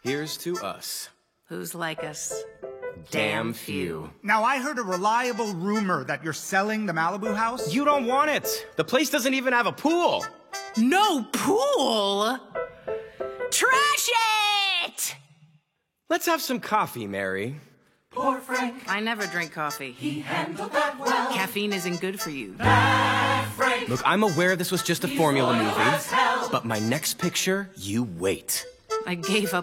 Here's to us. Who's like us? Damn few. Now, I heard a reliable rumor that you're selling the Malibu house. You don't want it. The place doesn't even have a pool. No pool? Trash it! Let's have some coffee, Mary. Poor Frank. I never drink coffee. He handled that well. Caffeine isn't good for you. Bad Frank. Look, I'm aware this was just a formula loyal movie, as hell. but my next picture, you wait. I gave up